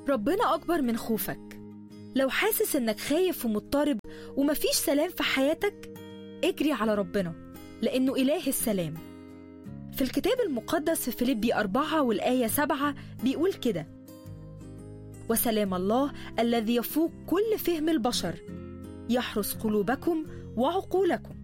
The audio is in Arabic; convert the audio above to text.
ربنا أكبر من خوفك. لو حاسس إنك خايف ومضطرب ومفيش سلام في حياتك، اجري على ربنا لأنه إله السلام. في الكتاب المقدس في فيليبي 4 والآية 7 بيقول كده: وسلام الله الذي يفوق كل فهم البشر يحرس قلوبكم وعقولكم